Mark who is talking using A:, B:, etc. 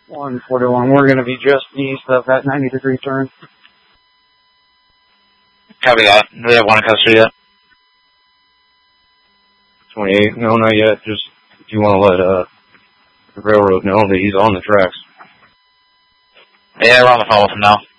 A: 141. We're going to be just east of that 90-degree turn.
B: Copy that. Do they have one in custody yet?
C: 28. No, not yet. Just if you want to let the railroad know that he's on the tracks.
B: Yeah, we're on the phone with him now.